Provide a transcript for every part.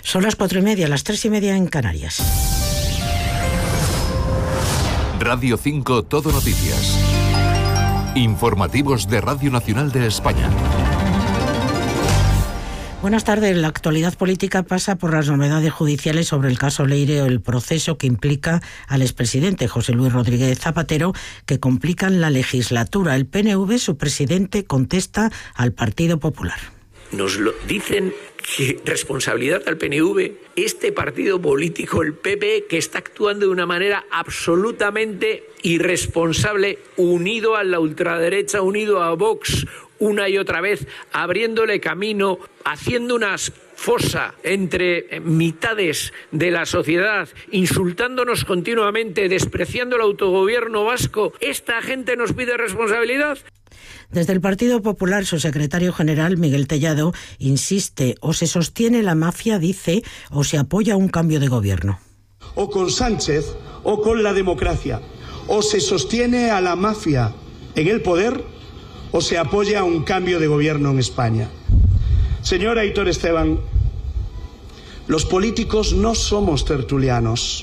Son las 4:30, las 3:30 en Canarias. Radio 5 Todo Noticias. Informativos de Radio Nacional de España. Buenas tardes. La actualidad política pasa por las novedades judiciales sobre el caso Leire o el proceso que implica al expresidente José Luis Rodríguez Zapatero, que complican la legislatura. El PNV, su presidente, contesta al Partido Popular. Nos lo dicen que responsabilidad al PNV, este partido político, el PP, que está actuando de una manera absolutamente irresponsable, unido a la ultraderecha, unido a Vox, una y otra vez, abriéndole camino, haciendo unas fosa entre mitades de la sociedad, insultándonos continuamente, despreciando el autogobierno vasco. ¿Esta gente nos pide responsabilidad? Desde el Partido Popular, su secretario general, Miguel Tellado, insiste: o se sostiene la mafia, dice, o se apoya un cambio de gobierno. O con Sánchez o con la democracia. O se sostiene a la mafia en el poder o se apoya un cambio de gobierno en España. Señor Aitor Esteban, los políticos no somos tertulianos.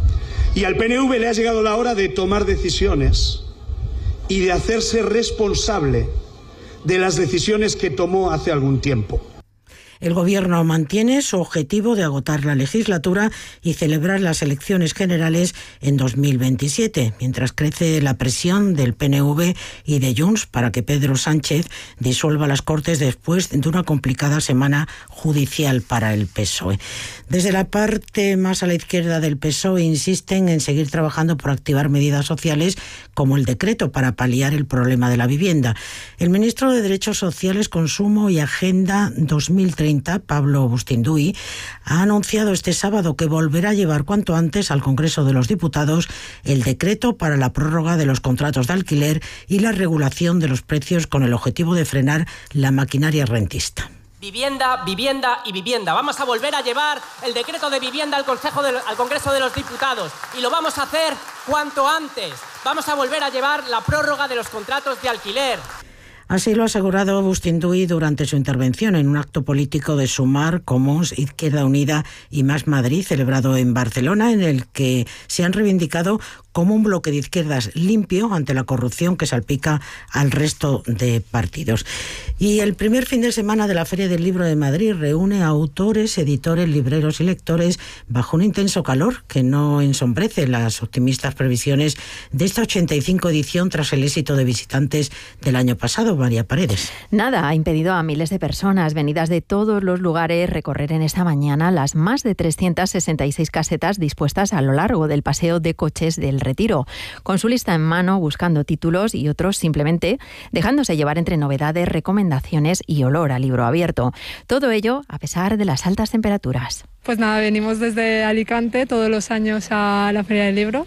Y al PNV le ha llegado la hora de tomar decisiones y de hacerse responsable de las decisiones que tomó hace algún tiempo. El Gobierno mantiene su objetivo de agotar la legislatura y celebrar las elecciones generales en 2027, mientras crece la presión del PNV y de Junts para que Pedro Sánchez disuelva las Cortes después de una complicada semana judicial para el PSOE. Desde la parte más a la izquierda del PSOE insisten en seguir trabajando por activar medidas sociales como el decreto para paliar el problema de la vivienda. El ministro de Derechos Sociales, Consumo y Agenda 2030, Pablo Bustinduy, ha anunciado este sábado que volverá a llevar cuanto antes al Congreso de los Diputados el decreto para la prórroga de los contratos de alquiler y la regulación de los precios con el objetivo de frenar la maquinaria rentista. Vivienda, vivienda y vivienda. Vamos a volver a llevar el decreto de vivienda al Congreso de los Diputados y lo vamos a hacer cuanto antes. Vamos a volver a llevar la prórroga de los contratos de alquiler. Así lo ha asegurado Bustinduy durante su intervención en un acto político de Sumar, Comuns, Izquierda Unida y Más Madrid, celebrado en Barcelona, en el que se han reivindicado como un bloque de izquierdas limpio ante la corrupción que salpica al resto de partidos. Y el primer fin de semana de la Feria del Libro de Madrid reúne a autores, editores, libreros y lectores bajo un intenso calor que no ensombrece las optimistas previsiones de esta 85 edición tras el éxito de visitantes del año pasado. María Paredes. Nada ha impedido a miles de personas venidas de todos los lugares recorrer en esta mañana las más de 366 casetas dispuestas a lo largo del paseo de coches del Retiro, con su lista en mano, buscando títulos y otros simplemente dejándose llevar entre novedades, recomendaciones y olor a libro abierto. Todo ello a pesar de las altas temperaturas. Pues nada, venimos desde Alicante todos los años a la Feria del Libro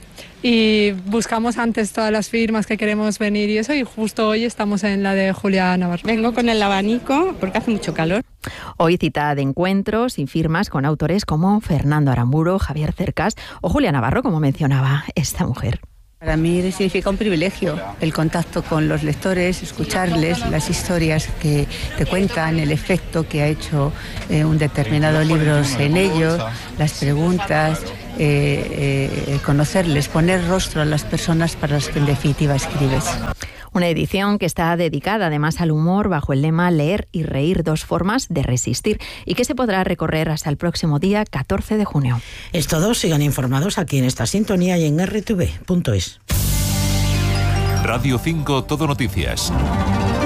y buscamos antes todas las firmas que queremos venir y eso, y justo hoy estamos en la de Julia Navarro. Vengo con el abanico porque hace mucho calor. Hoy cita de encuentros y firmas con autores como Fernando Aramburu, Javier Cercas o Julia Navarro, como mencionaba esta mujer. Para mí significa un privilegio el contacto con los lectores, escucharles las historias que te cuentan, el efecto que ha hecho un determinado libro en ellos, las preguntas, conocerles, poner rostro a las personas para las que en definitiva escribes. Una edición que está dedicada además al humor bajo el lema Leer y reír, dos formas de resistir, y que se podrá recorrer hasta el próximo día 14 de junio. Es todo, sigan informados aquí en esta sintonía y en rtv.es. Radio 5 Todo Noticias.